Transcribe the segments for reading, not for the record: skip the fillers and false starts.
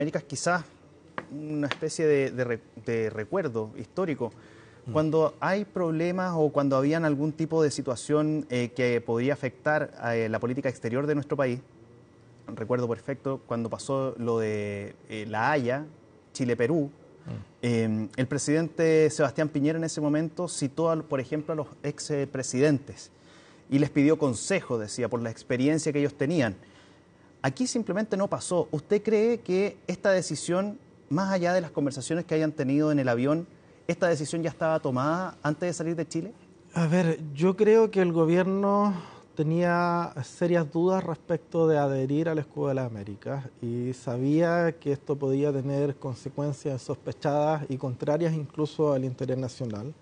Américas, quizás una especie de recuerdo histórico. Cuando hay problemas o cuando habían algún tipo de situación que podría afectar a la política exterior de nuestro país, recuerdo perfecto cuando pasó lo de La Haya, Chile-Perú, el presidente Sebastián Piñera en ese momento citó, por ejemplo, a los expresidentes y les pidió consejo, decía, por la experiencia que ellos tenían. Aquí simplemente no pasó. ¿Usted cree que esta decisión, más allá de las conversaciones que hayan tenido en el avión, esta decisión ya estaba tomada antes de salir de Chile? A ver, yo creo que el gobierno tenía serias dudas respecto de adherir al Escudo de las Américas y sabía que esto podía tener consecuencias sospechadas y contrarias incluso al interés nacional.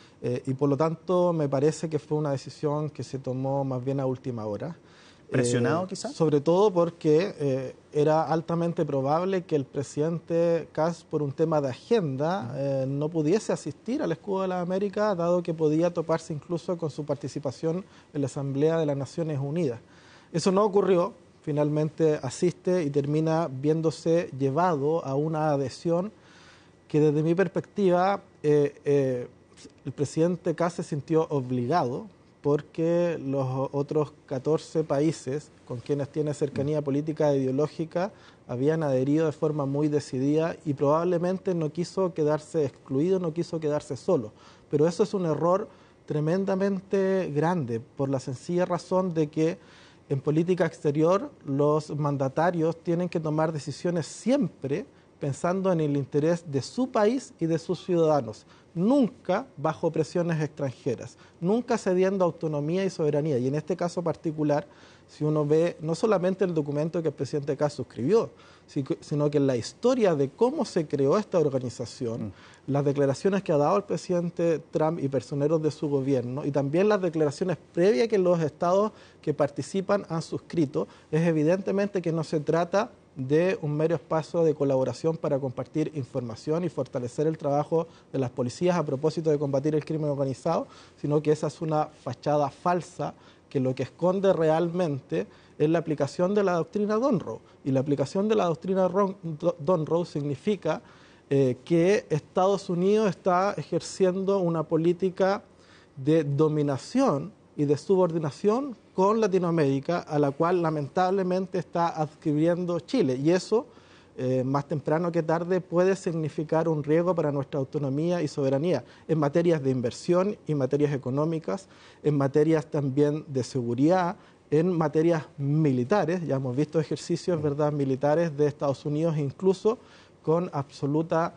Y por lo tanto me parece que fue una decisión que se tomó más bien a última hora. ¿Presionado quizás? Sobre todo porque era altamente probable que el presidente Kast, por un tema de agenda, no pudiese asistir al Escudo de las Américas, dado que podía toparse incluso con su participación en la Asamblea de las Naciones Unidas. Eso no ocurrió, finalmente asiste y termina viéndose llevado a una adhesión que desde mi perspectiva el presidente Kast se sintió obligado, porque los otros 14 países con quienes tiene cercanía política e ideológica habían adherido de forma muy decidida y probablemente no quiso quedarse excluido, no quiso quedarse solo. Pero eso es un error tremendamente grande, por la sencilla razón de que en política exterior los mandatarios tienen que tomar decisiones siempre pensando en el interés de su país y de sus ciudadanos, nunca bajo presiones extranjeras, nunca cediendo autonomía y soberanía. Y en este caso particular, si uno ve no solamente el documento que el presidente Kast suscribió, sino que la historia de cómo se creó esta organización, las declaraciones que ha dado el presidente Trump y personeros de su gobierno, y también las declaraciones previas que los estados que participan han suscrito, es evidentemente que no se trata de un mero espacio de colaboración para compartir información y fortalecer el trabajo de las policías a propósito de combatir el crimen organizado, sino que esa es una fachada falsa que lo que esconde realmente es la aplicación de la doctrina Monroe. Y la aplicación de la doctrina Monroe significa que Estados Unidos está ejerciendo una política de dominación y de subordinación con Latinoamérica, a la cual lamentablemente está adscribiendo Chile. Y eso, más temprano que tarde, puede significar un riesgo para nuestra autonomía y soberanía en materias de inversión y materias económicas, en materias también de seguridad, en materias militares. Ya hemos visto ejercicios, ¿verdad?, militares de Estados Unidos, incluso con absoluta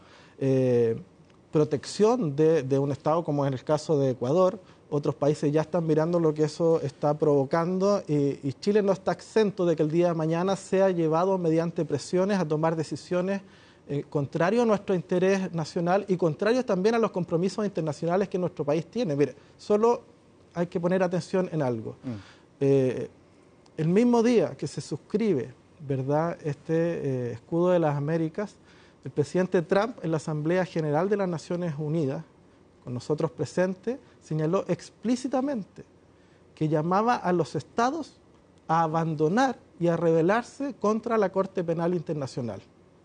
protección de un Estado, como en el caso de Ecuador. Otros países ya están mirando lo que eso está provocando y Chile no está exento de que el día de mañana sea llevado mediante presiones a tomar decisiones contrarias a nuestro interés nacional y contrarios también a los compromisos internacionales que nuestro país tiene. Mire, solo hay que poner atención en algo. El mismo día que se suscribe, ¿verdad?, este Escudo de las Américas, el presidente Trump en la Asamblea General de las Naciones Unidas, con nosotros presentes, señaló explícitamente que llamaba a los estados a abandonar y a rebelarse contra la Corte Penal Internacional.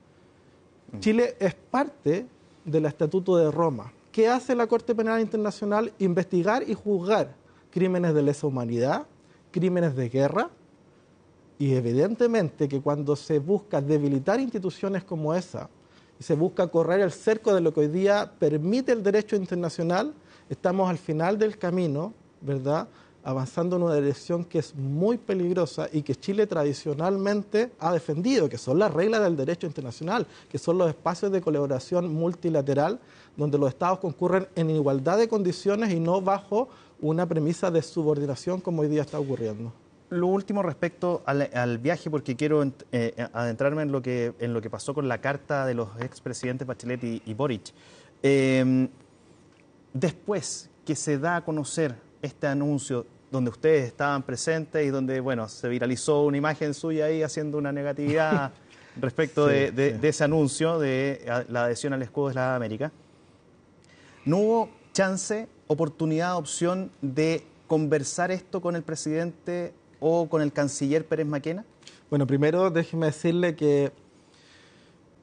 Chile es parte del Estatuto de Roma. ¿Qué hace la Corte Penal Internacional? Investigar y juzgar crímenes de lesa humanidad, crímenes de guerra, y evidentemente que cuando se busca debilitar instituciones como esa, y se busca correr el cerco de lo que hoy día permite el derecho internacional, estamos al final del camino, ¿verdad?, avanzando en una dirección que es muy peligrosa y que Chile tradicionalmente ha defendido, que son las reglas del derecho internacional, que son los espacios de colaboración multilateral donde los estados concurren en igualdad de condiciones y no bajo una premisa de subordinación como hoy día está ocurriendo. Lo último respecto al viaje, porque quiero adentrarme en lo que pasó con la carta de los expresidentes Bachelet y Boric. Después que se da a conocer este anuncio, donde ustedes estaban presentes y donde, bueno, se viralizó una imagen suya ahí haciendo una negatividad respecto de ese anuncio de la adhesión al Escudo de las Américas, ¿no hubo chance, oportunidad, opción de conversar esto con el presidente o con el canciller Pérez Maquena? Bueno, primero déjeme decirle que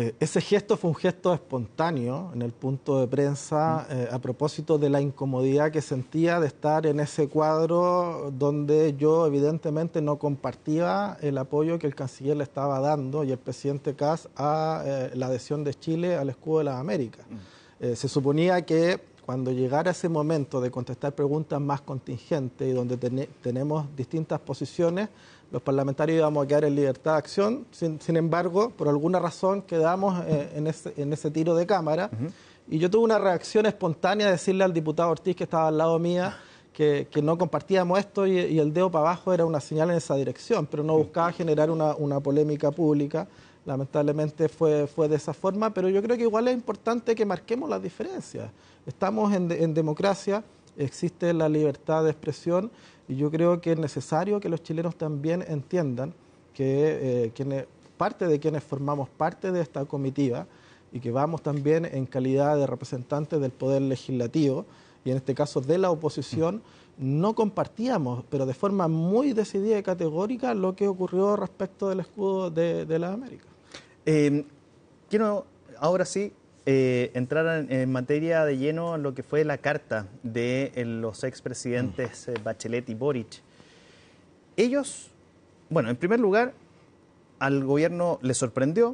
Ese gesto fue un gesto espontáneo en el punto de prensa a propósito de la incomodidad que sentía de estar en ese cuadro donde yo evidentemente no compartía el apoyo que el canciller le estaba dando y el presidente Kast a la adhesión de Chile al escudo de las Américas. Se suponía que cuando llegara ese momento de contestar preguntas más contingentes y donde tenemos distintas posiciones, los parlamentarios íbamos a quedar en libertad de acción. Sin embargo, por alguna razón quedamos en ese tiro de cámara. Y yo tuve una reacción espontánea de decirle al diputado Ortiz, que estaba al lado mía, que no compartíamos esto y el dedo para abajo era una señal en esa dirección, pero no buscaba generar una polémica pública. Lamentablemente fue de esa forma, pero yo creo que igual es importante que marquemos las diferencias. Estamos en democracia, existe la libertad de expresión y yo creo que es necesario que los chilenos también entiendan que parte de quienes formamos parte de esta comitiva y que vamos también en calidad de representantes del Poder Legislativo y en este caso de la oposición, no compartíamos, pero de forma muy decidida y categórica, lo que ocurrió respecto del escudo de las Américas. Quiero ahora sí entrar en materia de lleno en lo que fue la carta de los expresidentes Bachelet y Boric. Ellos, bueno, en primer lugar, al gobierno le sorprendió,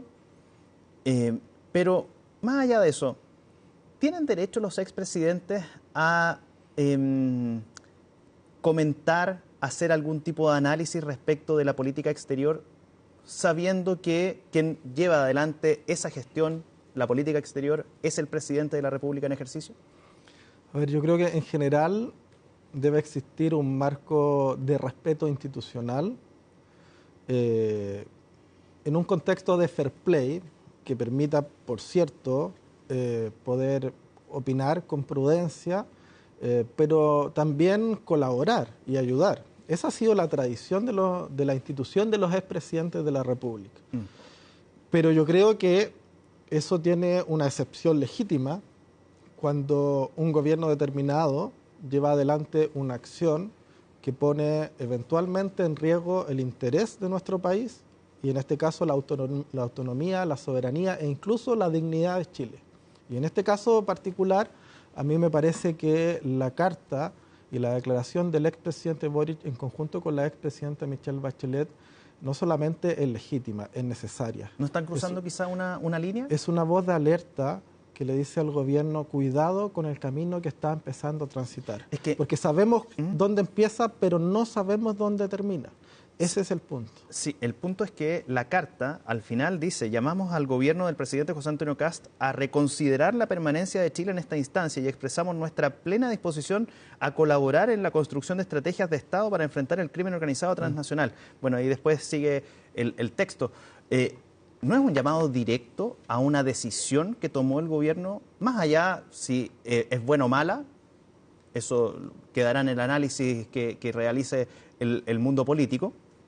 pero más allá de eso, ¿tienen derecho los expresidentes a comentar, hacer algún tipo de análisis respecto de la política exterior, sabiendo que quien lleva adelante esa gestión, la política exterior, es el presidente de la República en ejercicio? A ver, yo creo que en general debe existir un marco de respeto institucional en un contexto de fair play que permita, por cierto, poder opinar con prudencia, pero también colaborar y ayudar. Esa ha sido la tradición de la institución de los expresidentes de la República. Pero yo creo que eso tiene una excepción legítima cuando un gobierno determinado lleva adelante una acción que pone eventualmente en riesgo el interés de nuestro país y en este caso la autonomía, la soberanía e incluso la dignidad de Chile. Y en este caso particular, a mí me parece que la carta y la declaración del expresidente Boric en conjunto con la expresidenta Michelle Bachelet no solamente es legítima, es necesaria. ¿No están cruzando quizá una línea? Es una voz de alerta que le dice al gobierno, cuidado con el camino que está empezando a transitar. Porque sabemos dónde empieza, pero no sabemos dónde termina. Ese es el punto. Sí, el punto es que la carta al final dice: llamamos al gobierno del presidente José Antonio Kast a reconsiderar la permanencia de Chile en esta instancia y expresamos nuestra plena disposición a colaborar en la construcción de estrategias de Estado para enfrentar el crimen organizado transnacional. Bueno, y después sigue el texto. ¿No es un llamado directo a una decisión que tomó el gobierno, más allá si es buena o mala? Eso quedará en el análisis que realice el mundo político.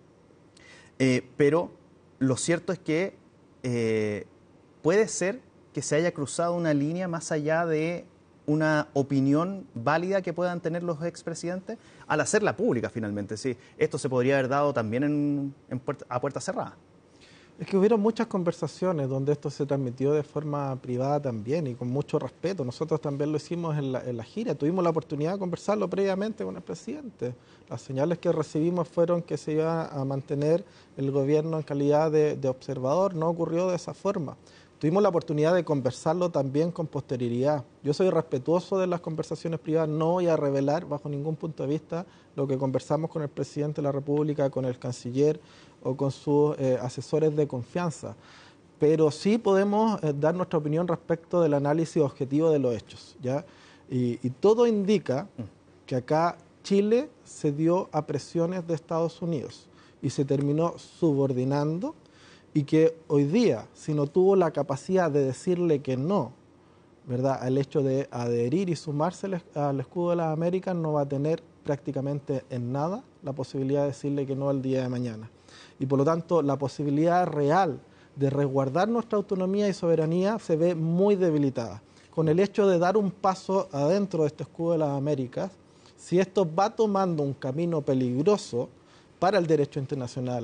Pero lo cierto es que puede ser que se haya cruzado una línea más allá de una opinión válida que puedan tener los expresidentes al hacerla pública finalmente. Sí, esto se podría haber dado también a puerta cerrada. Es que hubieron muchas conversaciones donde esto se transmitió de forma privada también y con mucho respeto. Nosotros también lo hicimos en la gira. Tuvimos la oportunidad de conversarlo previamente con el presidente. Las señales que recibimos fueron que se iba a mantener el gobierno en calidad de observador. No ocurrió de esa forma. Tuvimos la oportunidad de conversarlo también con posterioridad. Yo soy respetuoso de las conversaciones privadas. No voy a revelar bajo ningún punto de vista lo que conversamos con el presidente de la República, con el canciller o con sus asesores de confianza. Pero sí podemos dar nuestra opinión respecto del análisis objetivo de los hechos, ¿ya? Y todo indica que acá Chile cedió a presiones de Estados Unidos y se terminó subordinando, y que hoy día, si no tuvo la capacidad de decirle que no, ¿verdad?, al hecho de adherir y sumarse al escudo de las Américas, no va a tener prácticamente en nada la posibilidad de decirle que no al día de mañana. Y por lo tanto, la posibilidad real de resguardar nuestra autonomía y soberanía se ve muy debilitada. Con el hecho de dar un paso adentro de este escudo de las Américas, si esto va tomando un camino peligroso para el derecho internacional,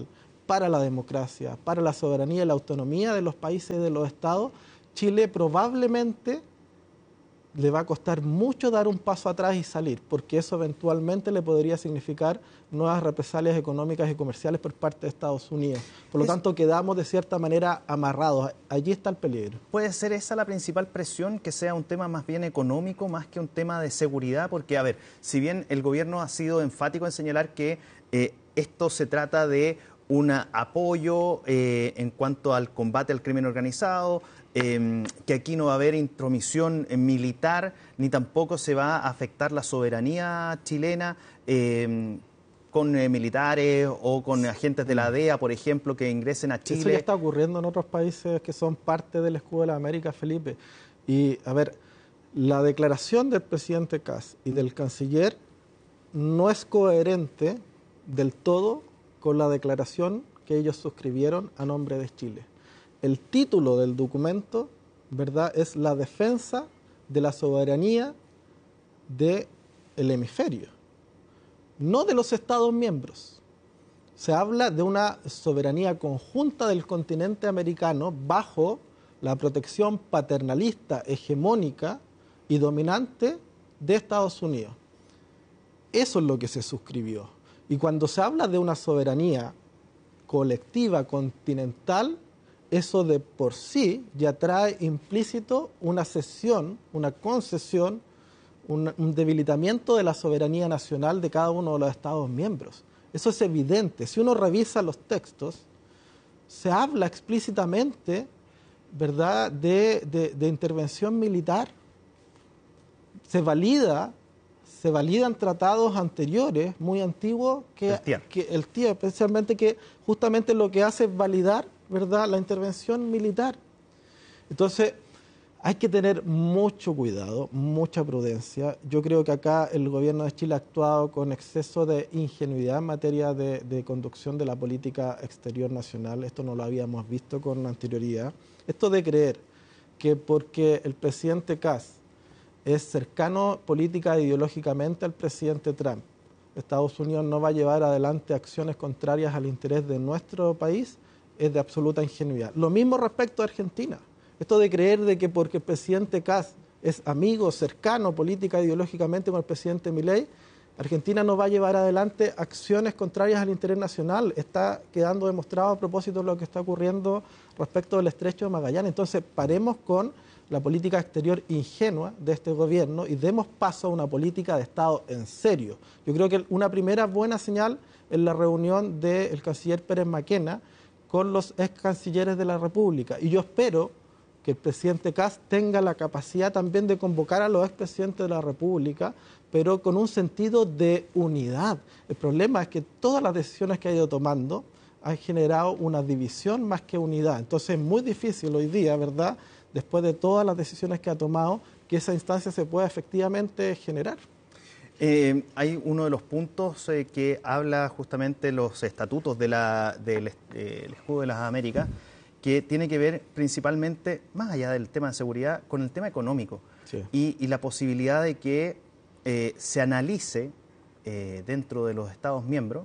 para la democracia, para la soberanía y la autonomía de los países y de los estados, Chile probablemente le va a costar mucho dar un paso atrás y salir, porque eso eventualmente le podría significar nuevas represalias económicas y comerciales por parte de Estados Unidos. Por lo tanto, quedamos de cierta manera amarrados. Allí está el peligro. ¿Puede ser esa la principal presión, que sea un tema más bien económico, más que un tema de seguridad? Porque, a ver, si bien el gobierno ha sido enfático en señalar que esto se trata de un apoyo en cuanto al combate al crimen organizado, que aquí no va a haber intromisión militar, ni tampoco se va a afectar la soberanía chilena con militares o con agentes de la DEA, por ejemplo, que ingresen a Chile. Eso ya está ocurriendo en otros países que son parte del escudo de las Américas, Felipe. Y, a ver, la declaración del presidente Kast y del canciller no es coherente del todo con la declaración que ellos suscribieron a nombre de Chile. El título del documento, ¿verdad?, es la defensa de la soberanía del hemisferio, no de los Estados miembros. Se habla de una soberanía conjunta del continente americano bajo la protección paternalista, hegemónica y dominante de Estados Unidos. Eso es lo que se suscribió. Y cuando se habla de una soberanía colectiva, continental, eso de por sí ya trae implícito una cesión, una concesión, un debilitamiento de la soberanía nacional de cada uno de los Estados miembros. Eso es evidente. Si uno revisa los textos, se habla explícitamente, ¿verdad?, de intervención militar. Se validan tratados anteriores, muy antiguos, que el TIER, especialmente, que justamente lo que hace es validar, ¿verdad?, la intervención militar. Entonces, hay que tener mucho cuidado, mucha prudencia. Yo creo que acá el gobierno de Chile ha actuado con exceso de ingenuidad en materia de conducción de la política exterior nacional. Esto no lo habíamos visto con anterioridad. Esto de creer que porque el presidente Kast es cercano política e ideológicamente al presidente Trump, Estados Unidos no va a llevar adelante acciones contrarias al interés de nuestro país, es de absoluta ingenuidad. Lo mismo respecto a Argentina. Esto de creer de que porque el presidente Kast es amigo, cercano política e ideológicamente con el presidente Milei, Argentina no va a llevar adelante acciones contrarias al interés nacional. Está quedando demostrado a propósito de lo que está ocurriendo respecto del Estrecho de Magallanes. Entonces, paremos con la política exterior ingenua de este gobierno y demos paso a una política de Estado en serio. Yo creo que una primera buena señal es la reunión del canciller Pérez Maquena con los ex cancilleres de la República. Y yo espero que el presidente Kast tenga la capacidad también de convocar a los expresidentes de la República, pero con un sentido de unidad. El problema es que todas las decisiones que ha ido tomando han generado una división más que unidad. Entonces es muy difícil hoy día, ¿verdad?, después de todas las decisiones que ha tomado, que esa instancia se pueda efectivamente generar. Hay uno de los puntos que habla justamente los estatutos del Escudo de las Américas, que tiene que ver principalmente, más allá del tema de seguridad, con el tema económico. Sí. Y la posibilidad de que se analice dentro de los Estados miembros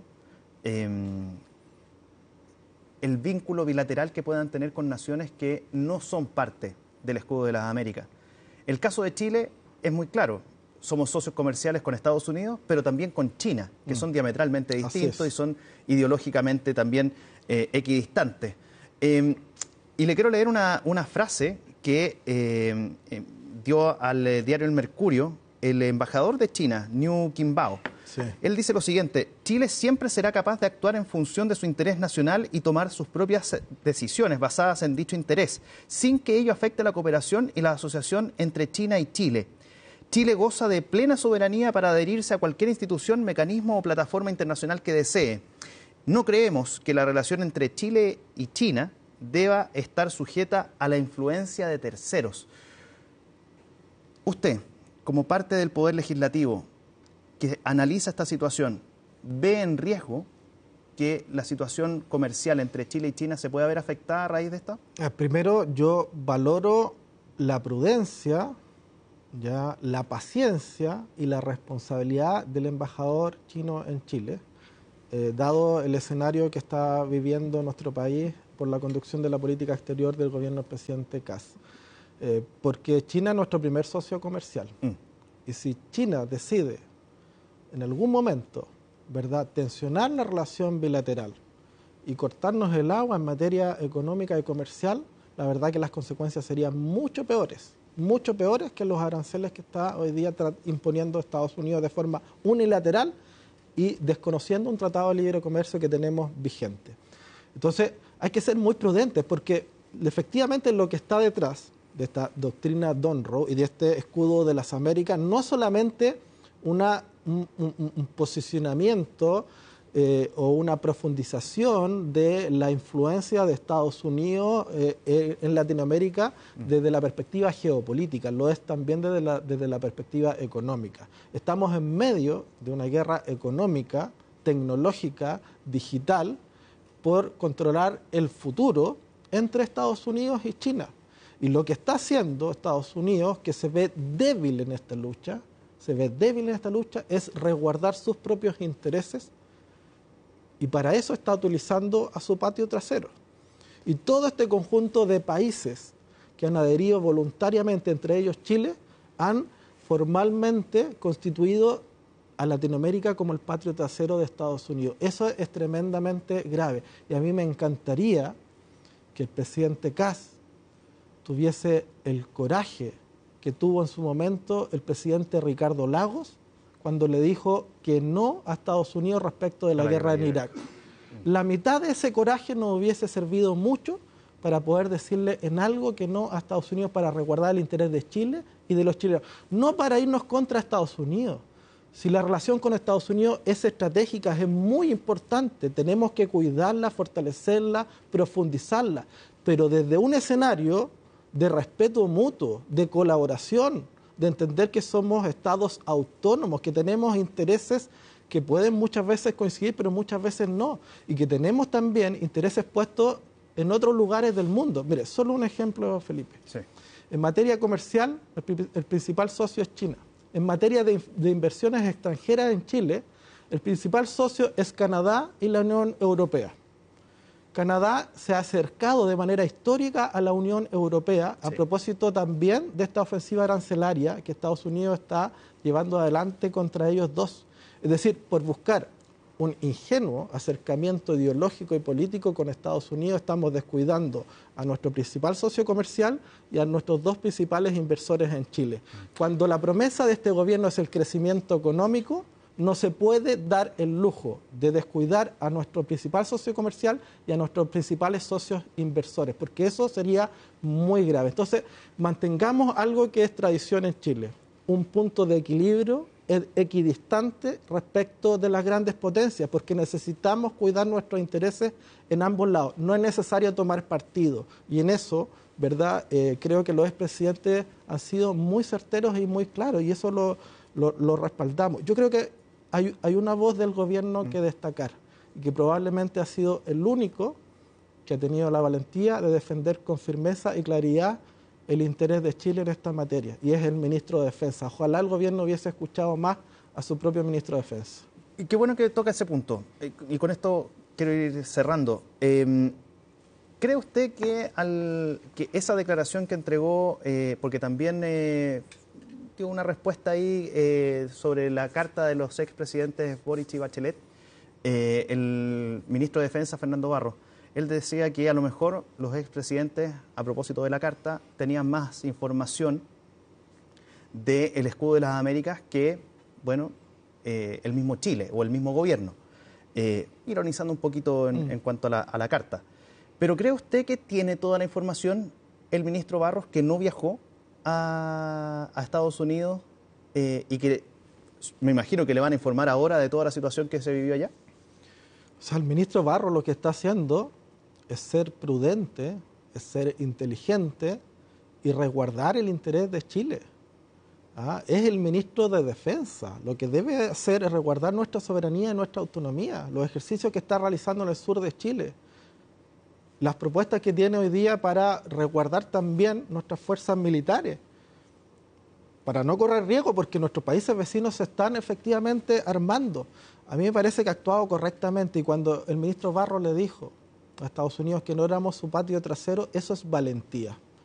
el vínculo bilateral que puedan tener con naciones que no son parte del Escudo de las Américas. El caso de Chile es muy claro. Somos socios comerciales con Estados Unidos, pero también con China, que son diametralmente distintos y son ideológicamente también equidistantes. Y le quiero leer una frase que dio al diario El Mercurio el embajador de China, Niu Qimbao. Sí. Él dice lo siguiente: Chile siempre será capaz de actuar en función de su interés nacional y tomar sus propias decisiones basadas en dicho interés, sin que ello afecte la cooperación y la asociación entre China y Chile. Chile goza de plena soberanía para adherirse a cualquier institución, mecanismo o plataforma internacional que desee. No creemos que la relación entre Chile y China deba estar sujeta a la influencia de terceros. Usted, como parte del Poder Legislativo que analiza esta situación, ¿ve en riesgo que la situación comercial entre Chile y China se pueda ver afectada a raíz de esto? Primero, yo valoro la prudencia, ya la paciencia y la responsabilidad del embajador chino en Chile. dado el escenario que está viviendo nuestro país por la conducción de la política exterior del gobierno del presidente Kass. Porque China es nuestro primer socio comercial. Y si China decide en algún momento, ¿verdad?, tensionar la relación bilateral y cortarnos el agua en materia económica y comercial, la verdad que las consecuencias serían mucho peores que los aranceles que está hoy día imponiendo Estados Unidos de forma unilateral y desconociendo un tratado de libre comercio que tenemos vigente. Entonces, hay que ser muy prudentes porque efectivamente lo que está detrás de esta doctrina Monroe y de este escudo de las Américas no solamente un posicionamiento o una profundización de la influencia de Estados Unidos en Latinoamérica desde la perspectiva geopolítica, lo es también desde la perspectiva económica. Estamos en medio de una guerra económica, tecnológica, digital, por controlar el futuro entre Estados Unidos y China. Y lo que está haciendo Estados Unidos, que se ve débil en esta lucha, es resguardar sus propios intereses, y para eso está utilizando a su patio trasero. Y todo este conjunto de países que han adherido voluntariamente, entre ellos Chile, han formalmente constituido a Latinoamérica como el patio trasero de Estados Unidos. Eso es tremendamente grave. Y a mí me encantaría que el presidente Kass tuviese el coraje que tuvo en su momento el presidente Ricardo Lagos cuando le dijo que no a Estados Unidos respecto de la guerra en Irak. La mitad de ese coraje nos hubiese servido mucho para poder decirle en algo que no a Estados Unidos para resguardar el interés de Chile y de los chilenos. No para irnos contra Estados Unidos. Si la relación con Estados Unidos es estratégica, es muy importante, tenemos que cuidarla, fortalecerla, profundizarla, pero desde un escenario de respeto mutuo, de colaboración, de entender que somos estados autónomos, que tenemos intereses que pueden muchas veces coincidir, pero muchas veces no, y que tenemos también intereses puestos en otros lugares del mundo. Mire, solo un ejemplo, Felipe. Sí. En materia comercial, el principal socio es China. En materia de inversiones extranjeras en Chile, el principal socio es Canadá y la Unión Europea. Canadá se ha acercado de manera histórica a la Unión Europea a propósito también de esta ofensiva arancelaria que Estados Unidos está llevando adelante contra ellos dos. Es decir, por buscar un ingenuo acercamiento ideológico y político con Estados Unidos, estamos descuidando a nuestro principal socio comercial y a nuestros dos principales inversores en Chile. Cuando la promesa de este gobierno es el crecimiento económico, no se puede dar el lujo de descuidar a nuestro principal socio comercial y a nuestros principales socios inversores, porque eso sería muy grave. Entonces, mantengamos algo que es tradición en Chile, un punto de equilibrio equidistante respecto de las grandes potencias, porque necesitamos cuidar nuestros intereses en ambos lados. No es necesario tomar partido, y en eso, ¿verdad? Creo que los expresidentes han sido muy certeros y muy claros, y eso lo respaldamos. Yo creo que hay una voz del gobierno que destacar, y que probablemente ha sido el único que ha tenido la valentía de defender con firmeza y claridad el interés de Chile en esta materia, y es el ministro de Defensa. Ojalá el gobierno hubiese escuchado más a su propio ministro de Defensa. Y qué bueno que toca ese punto, y con esto quiero ir cerrando. ¿Cree usted que esa declaración que entregó, porque también dio una respuesta ahí sobre la carta de los expresidentes Boric y Bachelet, el ministro de Defensa, Fernando Barros, él decía que a lo mejor los expresidentes, a propósito de la carta, tenían más información del escudo de las Américas que, bueno, el mismo Chile o el mismo gobierno, ironizando un poquito en cuanto a la carta. Pero ¿cree usted que tiene toda la información el ministro Barros, que no viajó a Estados Unidos y que me imagino que le van a informar ahora de toda la situación que se vivió allá? O sea, el ministro Barros lo que está haciendo es ser prudente, es ser inteligente y resguardar el interés de Chile. Es el ministro de Defensa. Lo que debe hacer es resguardar nuestra soberanía y nuestra autonomía, los ejercicios que está realizando en el sur de Chile, las propuestas que tiene hoy día para resguardar también nuestras fuerzas militares, para no correr riesgo, porque nuestros países vecinos se están efectivamente armando. A mí me parece que ha actuado correctamente, y cuando el ministro Barro le dijo a Estados Unidos que no éramos su patio trasero, eso es valentía.